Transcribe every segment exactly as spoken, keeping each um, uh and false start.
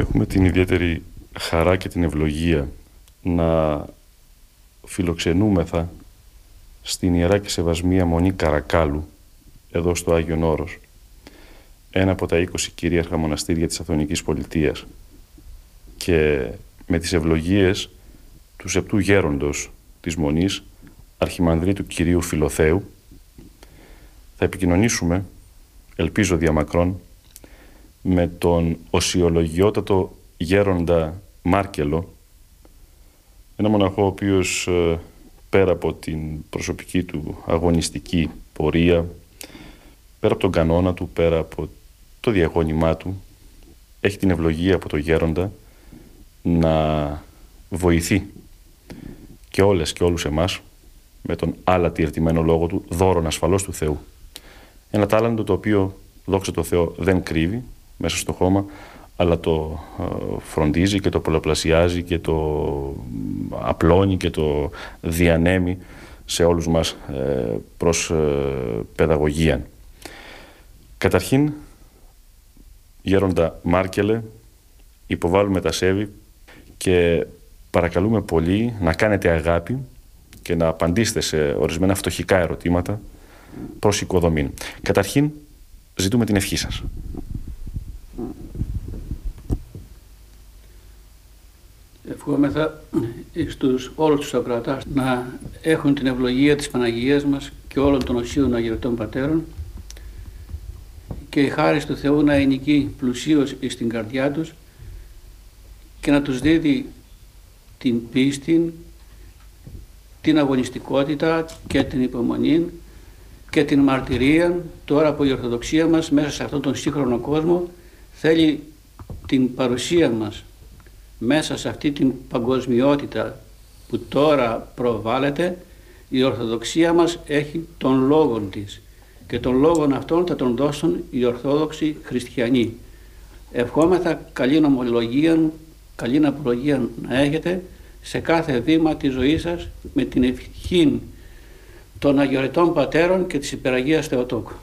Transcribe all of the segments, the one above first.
Έχουμε την ιδιαίτερη χαρά και την ευλογία να φιλοξενούμεθα στην Ιερά και Σεβασμία Μονή Καρακάλου, εδώ στο Άγιον Όρος, ένα από τα είκοσι κυρίαρχα μοναστήρια της Αθωνικής Πολιτείας, και με τις ευλογίες του Σεπτού Γέροντος της Μονής, Αρχιμανδρίτου Κυρίου Φιλοθέου, θα επικοινωνήσουμε, ελπίζω διαμακρών, με τον οσιολογιότατο Γέροντα Μάρκελο, ένα μοναχό ο οποίος πέρα από την προσωπική του αγωνιστική πορεία, πέρα από τον κανόνα του, πέρα από το διαγώνιμά του, έχει την ευλογία από τον Γέροντα να βοηθεί και όλες και όλους εμάς με τον άλατη ερτημένο λόγο του, δώρον ασφαλώς του Θεού. Ένα τάλαντο το οποίο, δόξα τω Θεώ, δεν κρύβει μέσα στο χώμα, αλλά το φροντίζει και το πολλαπλασιάζει και το απλώνει και το διανέμει σε όλους μας προς παιδαγωγία. Καταρχήν, Γέροντα Μάρκελε, υποβάλλουμε τα σέβη και παρακαλούμε πολύ να κάνετε αγάπη και να απαντήσετε σε ορισμένα φτωχικά ερωτήματα προς οικοδομήν. Καταρχήν, ζητούμε την ευχή σας. Ευχόμεθα στους όλους τους ακροατάς να έχουν την ευλογία της Παναγίας μας και όλων των οσίων αγιωτών πατέρων και η χάρις του Θεού να ενοικεί πλουσίως στην καρδιά τους και να τους δίδει την πίστη, την αγωνιστικότητα και την υπομονή και την μαρτυρία, τώρα που η Ορθοδοξία μας μέσα σε αυτόν τον σύγχρονο κόσμο θέλει την παρουσία μας μέσα σε αυτή την παγκοσμιότητα που τώρα προβάλλεται. Η Ορθοδοξία μας έχει τον λόγον της και τον λόγον αυτόν θα τον δώσουν οι Ορθόδοξοι Χριστιανοί. Ευχόμεθα καλή ομολογία, καλή απολογία να έχετε σε κάθε βήμα της ζωής σας με την ευχή των Αγιορετών Πατέρων και της Υπεραγίας Θεοτόκου.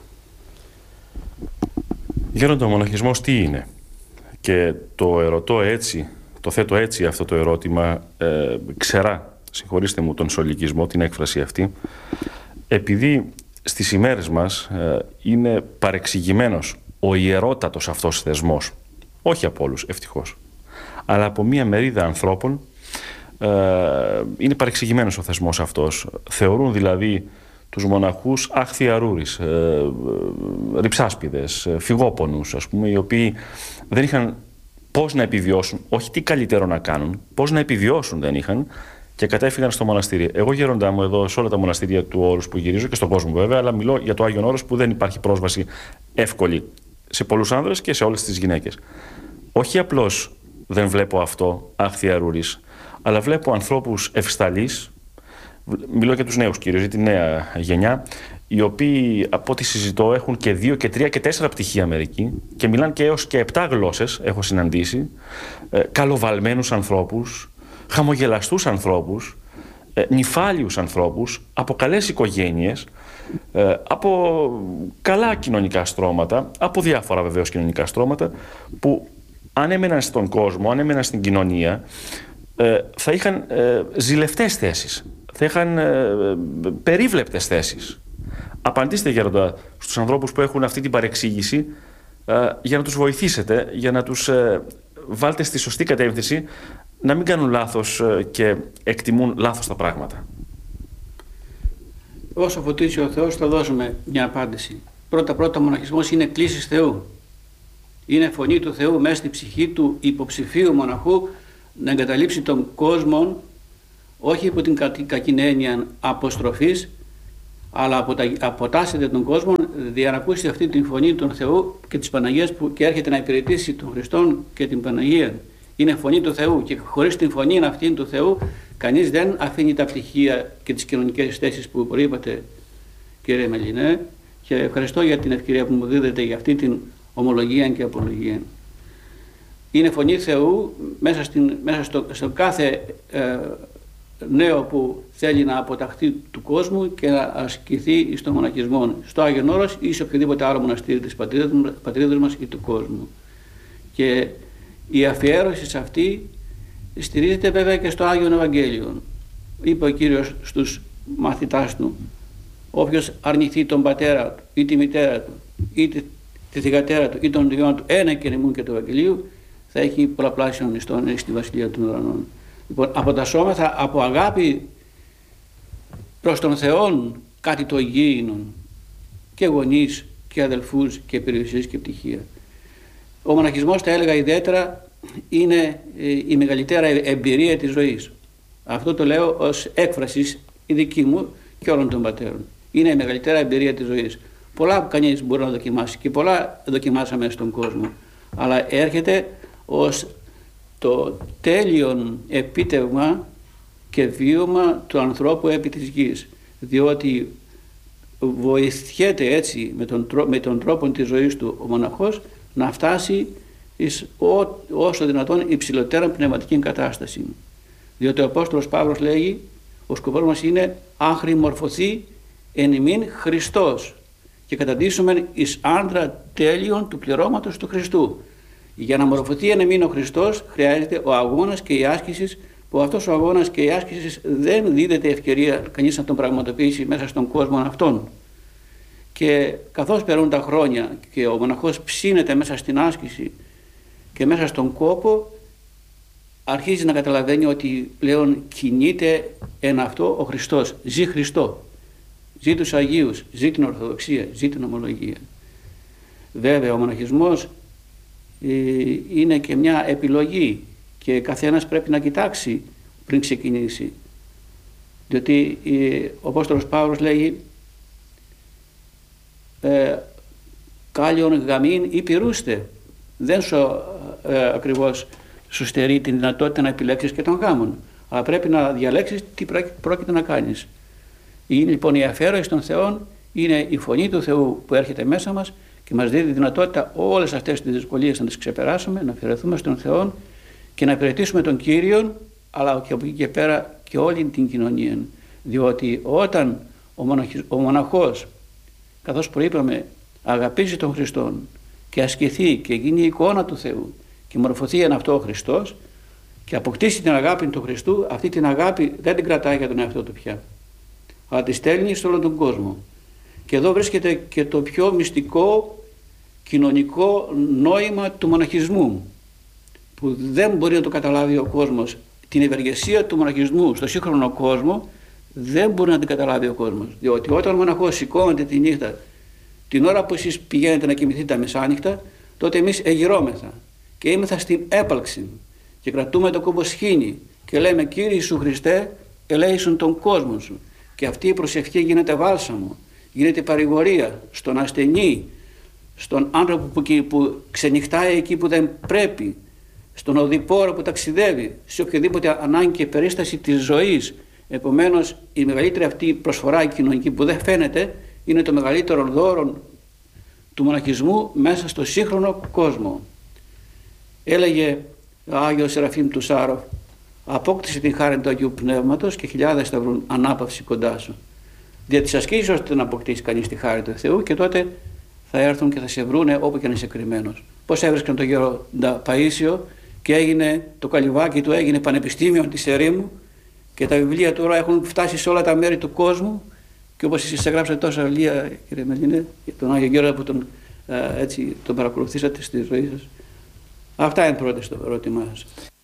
Γέροντα, ο μοναχισμός τι είναι? Και το ερωτώ έτσι, το θέτω έτσι αυτό το ερώτημα, ε, ξερά, συγχωρήστε μου τον σολικισμό, την έκφραση αυτή, επειδή στις ημέρες μας ε, είναι παρεξηγημένος ο ιερότατος αυτός θεσμός, όχι από όλους ευτυχώς, αλλά από μία μερίδα ανθρώπων ε, είναι παρεξηγημένος ο θεσμός αυτός. Θεωρούν δηλαδή τους μοναχούς αχθιαρούρης, ε, ε, ριψάσπιδες, ε, φυγόπονους, ας πούμε, οι οποίοι δεν είχαν πώς να επιβιώσουν, όχι τι καλύτερο να κάνουν, πώς να επιβιώσουν δεν είχαν και κατέφυγαν στο μοναστήρι. Εγώ, Γέροντά μου, εδώ σε όλα τα μοναστήρια του Όρους που γυρίζω και στον κόσμο βέβαια, αλλά μιλώ για το Άγιον Όρος που δεν υπάρχει πρόσβαση εύκολη σε πολλούς άνδρες και σε όλες τις γυναίκες. Όχι απλώς δεν βλέπω αυτό αχθιαρούρης, αλλά βλέπω ανθρώπους ευσταλείς, μιλώ για τους νέους κυρίως, για τη νέα γενιά, οι οποίοι από ό,τι συζητώ έχουν και δύο και τρία και τέσσερα πτυχία μερικοί και μιλάνε και έως και επτά γλώσσες, έχω συναντήσει, ε, καλοβαλμένους ανθρώπους, χαμογελαστούς ανθρώπους, ε, νυφάλιους ανθρώπους, από καλές οικογένειες, ε, από καλά κοινωνικά στρώματα, από διάφορα βεβαίως κοινωνικά στρώματα, που αν έμεναν στον κόσμο, αν έμεναν στην κοινωνία, ε, θα είχαν ε, ζηλευτές θέσεις, θα είχαν ε, περίβλεπτες θέσεις. Απαντήστε, Γέροντα, στους ανθρώπους που έχουν αυτή την παρεξήγηση ε, για να τους βοηθήσετε, για να τους ε, βάλτε στη σωστή κατεύθυνση, να μην κάνουν λάθος ε, και εκτιμούν λάθος τα πράγματα. Όσο φωτίσει ο Θεός θα δώσουμε μια απάντηση. Πρώτα-πρώτα, ο μοναχισμός είναι κλήσης Θεού. Είναι φωνή του Θεού μέσα στην ψυχή του υποψηφίου μοναχού να εγκαταλείψει τον κόσμο, όχι υπό την κακή έννοια αποστροφής, αλλά αποτάσσεται τον κόσμο για να ακούσει αυτή την φωνή του Θεού και της Παναγίας που και έρχεται να υπηρετήσει τον Χριστόν και την Παναγία. Είναι φωνή του Θεού και χωρίς την φωνή αυτή του Θεού κανείς δεν αφήνει τα πτυχία και τις κοινωνικές θέσεις που προείπατε, κύριε Μελινέ, και ευχαριστώ για την ευκαιρία που μου δίδετε για αυτή την ομολογία και απολογία. Είναι φωνή Θεού μέσα, στην, μέσα στο, στο κάθε ε, νέο που θέλει να αποταχθεί του κόσμου και να ασκηθεί στον μοναχισμό, στο Άγιον Όρος ή σε οποιοδήποτε άλλο μοναστήρι της πατρίδας μας ή του κόσμου. Και Η αφιέρωση σε αυτή στηρίζεται βέβαια και στο Άγιον Ευαγγέλιο. Είπε ο Κύριος στους μαθητάς του: όποιος αρνηθεί τον πατέρα του ή τη μητέρα του ή τη, τη θυγατέρα του ή τον γιο του ένα και νημούν και του Ευαγγελίου, θα έχει πολλαπλάσιον ιστόν στη Βασιλεία των Ουρανών. Λοιπόν, αποτασσόμεθα από αγάπη προς τον Θεόν κάτι το γήινον, και γονείς και αδελφούς και περιουσίες και πτυχία. Ο μοναχισμός, θα έλεγα ιδιαίτερα, είναι η μεγαλύτερη εμπειρία της ζωής. Αυτό το λέω ως έκφραση η δική μου και όλων των πατέρων. Είναι η μεγαλύτερη εμπειρία της ζωής. Πολλά που κανείς μπορεί να δοκιμάσει και πολλά δοκιμάσαμε στον κόσμο, αλλά έρχεται ως το τέλειον επίτευγμα και βίωμα του ανθρώπου επί της γης, διότι βοηθιέται έτσι με τον, τρόπο, με τον τρόπο της ζωής του ο μοναχός να φτάσει εις ό, όσο δυνατόν υψηλότερα πνευματική κατάσταση. Διότι ο Απόστολος Παύλος λέγει: ο σκοπός μας είναι άχρη μορφωθεί εν ημίν Χριστός και καταντήσουμε εις άντρα τέλειον του πληρώματος του Χριστού. Για να μορφωθεί εν ημίν ο Χριστός χρειάζεται ο αγώνας και η άσκηση, που αυτός ο αγώνας και η άσκηση δεν δίδεται ευκαιρία κανείς να τον πραγματοποιήσει μέσα στον κόσμο αυτόν. Και καθώς περνούν τα χρόνια και ο μοναχός ψήνεται μέσα στην άσκηση και μέσα στον κόπο, αρχίζει να καταλαβαίνει ότι πλέον κινείται εν αυτό ο Χριστός. Ζει Χριστό, ζει τους Αγίους, ζει την Ορθοδοξία, ζει την ομολογία. Βέβαια ο μοναχισμός ε, είναι και μια επιλογή και καθένας πρέπει να κοιτάξει πριν ξεκινήσει. Διότι ε, ο Απόστολος Παύλος λέγει ε, «Κάλιον γαμήν ή πυρούστε». Δεν σου ε, ακριβώς σου στερεί την δυνατότητα να επιλέξεις και τον γάμον, αλλά πρέπει να διαλέξεις τι πρόκειται να κάνεις. Είναι λοιπόν η αφιέρωση των Θεών, είναι η φωνή του Θεού που έρχεται μέσα μας και μας δίνει τη δυνατότητα όλες αυτές τις δυσκολίες να τις ξεπεράσουμε, να αφιερωθούμε στον Θεό και να υπηρετήσουμε τον Κύριον, αλλά και από εκεί και πέρα και όλη την κοινωνία. Διότι όταν ο, μοναχος, ο μοναχός, καθώς προείπαμε, αγαπήσει τον Χριστόν και ασκηθεί και γίνει η εικόνα του Θεού και μορφωθεί εν αυτό ο Χριστός και αποκτήσει την αγάπη του Χριστού, αυτή την αγάπη δεν την κρατάει για τον εαυτό του πια, αλλά τη στέλνει σε όλον τον κόσμο. Και εδώ βρίσκεται και το πιο μυστικό κοινωνικό νόημα του μοναχισμού, που δεν μπορεί να το καταλάβει ο κόσμος. Την ευεργεσία του μοναχισμού στο σύγχρονο κόσμο δεν μπορεί να την καταλάβει ο κόσμος, διότι όταν ο μοναχός σηκώνεται τη νύχτα, την ώρα που εσείς πηγαίνετε να κοιμηθείτε τα μεσάνυχτα, τότε εμείς εγειρώμεθα και είμεθα στην έπαλξη και κρατούμε το κόμπο σχήνη και λέμε: Κύριε Ιησού Χριστέ, ελέησον τον κόσμο σου. Και αυτή η προσευχή γίνεται βάλσαμο, γίνεται παρηγορία στον ασθενή, στον άνθρωπο που, που ξενυχτάει εκεί που δεν πρέπει, στον οδηπόρο που ταξιδεύει, σε οποιαδήποτε ανάγκη και περίσταση της ζωής. Επομένως, η μεγαλύτερη αυτή προσφορά κοινωνική που δεν φαίνεται είναι το μεγαλύτερο δώρο του μοναχισμού μέσα στο σύγχρονο κόσμο. Έλεγε ο Άγιος Σεραφείμ του Σάροφ: απόκτησε την χάρη του Αγίου Πνεύματος και χιλιάδες θα βρουν ανάπαυση κοντά σου. Δια της ασκήσεως ώστε να αποκτήσει κανείς τη χάρη του Θεού, και τότε θα έρθουν και θα σε βρούνε όπου και να είσαι κρυμμένος. Πώς έβρισκαν τον γέροντα Παΐσιο και έγινε το καλυβάκι του, έγινε πανεπιστήμιο της ερήμου και τα βιβλία τώρα έχουν φτάσει σε όλα τα μέρη του κόσμου. Και όπως εσείς έγραψατε τόσα βιβλία, κύριε Μελίνε, για τον Άγιο Γέροντα που τον, έτσι, τον παρακολουθήσατε στη ζωή σας. Αυτά είναι πρώτα στο ερώτημά σας.